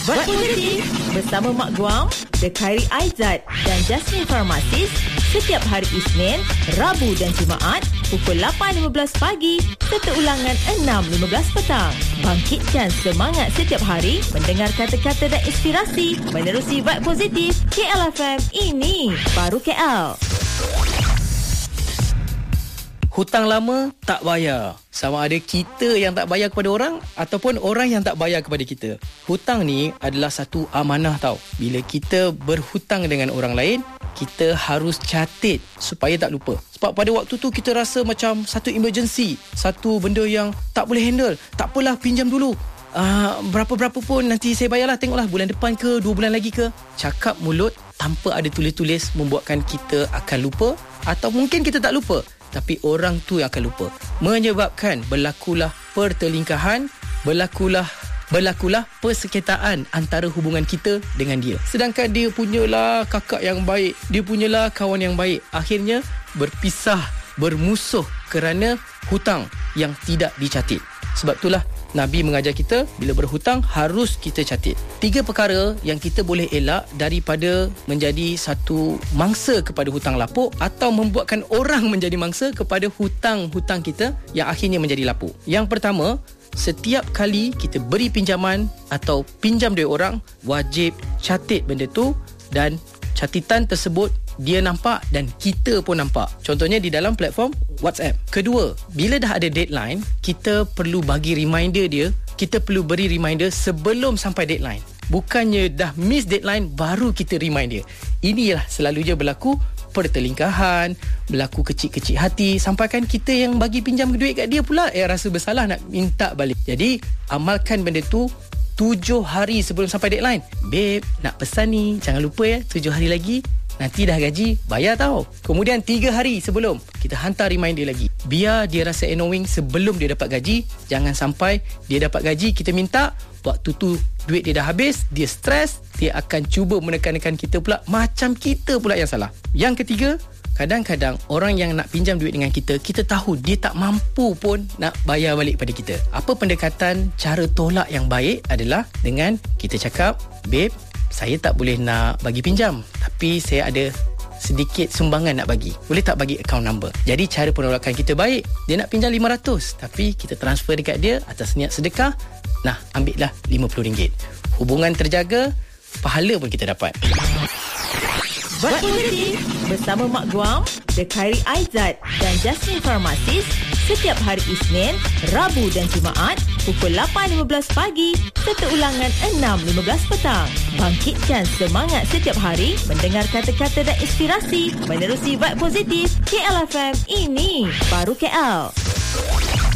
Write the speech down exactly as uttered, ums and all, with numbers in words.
Buat Positif bersama Mak Guam, The Khairi Aizat dan Jasmine Pharmacist setiap hari Isnin, Rabu dan Jumaat pukul lapan lima belas pagi serta ulangan enam lima belas petang. Bangkitkan semangat setiap hari mendengar kata-kata dan inspirasi menerusi Vibe Positif K L F M. Ini baru K L. Hutang lama tak bayar. Sama ada kita yang tak bayar kepada orang ataupun orang yang tak bayar kepada kita. Hutang ni adalah satu amanah tau. Bila kita berhutang dengan orang lain, kita harus catat supaya tak lupa. Sebab pada waktu tu kita rasa macam satu emergency, satu benda yang tak boleh handle. Tak apalah, pinjam dulu. Uh, berapa-berapa pun nanti saya bayarlah, tengoklah bulan depan ke, dua bulan lagi ke. Cakap mulut tanpa ada tulis-tulis membuatkan kita akan lupa, atau mungkin kita tak lupa tapi orang tu yang akan lupa, menyebabkan berlakulah pertelingkahan, berlakulah berlakulah persekitaan antara hubungan kita dengan dia. Sedangkan dia punyalah kakak yang baik, dia punyalah kawan yang baik. Akhirnya berpisah, bermusuh kerana hutang yang tidak dicatat. Sebab itulah Nabi mengajar kita, bila berhutang harus kita catat. Tiga perkara yang kita boleh elak daripada menjadi satu mangsa kepada hutang lapuk atau membuatkan orang menjadi mangsa kepada hutang-hutang kita yang akhirnya menjadi lapuk. Yang pertama, setiap kali kita beri pinjaman atau pinjam duit orang, wajib catat benda tu dan catatan tersebut dia nampak dan kita pun nampak. Contohnya di dalam platform WhatsApp. Kedua, bila dah ada deadline, kita perlu bagi reminder dia. Kita perlu beri reminder sebelum sampai deadline. Bukannya dah miss deadline baru kita remind dia. Inilah selalunya berlaku pertelingkahan, berlaku kecil-kecil hati, sampaikan kita yang bagi pinjam duit kat dia pula eh rasa bersalah nak minta balik. Jadi amalkan benda tu tujuh hari sebelum sampai deadline. Babe, nak pesan ni, jangan lupa ya, tujuh hari lagi nanti dah gaji, bayar tau. Kemudian tiga hari sebelum, kita hantar reminder lagi. Biar dia rasa annoying sebelum dia dapat gaji. Jangan sampai dia dapat gaji, kita minta, waktu tu duit dia dah habis, dia stres, dia akan cuba menekan-nekan kita pula, macam kita pula yang salah. Yang ketiga, kadang-kadang orang yang nak pinjam duit dengan kita, kita tahu dia tak mampu pun nak bayar balik pada kita. Apa pendekatan cara tolak yang baik adalah dengan kita cakap, babe, saya tak boleh nak bagi pinjam, tapi saya ada sedikit sumbangan nak bagi. Boleh tak bagi account number? Jadi cara penolakan kita baik. Dia nak pinjam lima ratus, tapi kita transfer dekat dia atas niat sedekah. Nah, ambillah lima puluh ringgit. Hubungan terjaga, pahala pun kita dapat. Buat Positif bersama Mak Guam, The Khairi Aizat dan Jasmine Pharmacist setiap hari Isnin, Rabu dan Jumaat pukul lapan lima belas pagi serta ulangan enam lima belas petang. Bangkitkan semangat setiap hari mendengar kata-kata dan inspirasi menerusi Vibe Positif K L F M. Ini baru K L.